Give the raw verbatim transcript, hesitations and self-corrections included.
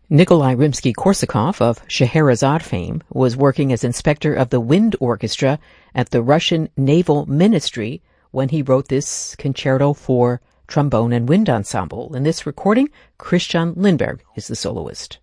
Nikolai Rimsky-Korsakov of Scheherazade fame was working as inspector of the wind orchestra at the Russian Naval Ministry when he wrote this concerto for trombone and wind ensemble. In this recording, Christian Lindberg is the soloist.